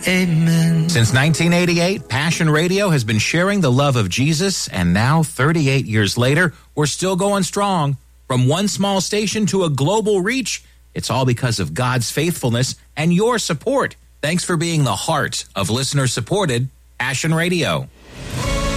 Amen. Since 1988, Passion Radio has been sharing the love of Jesus, and now, 38 years later, we're still going strong. From one small station to a global reach, it's all because of God's faithfulness and your support. Thanks for being the heart of listener-supported Passion Radio.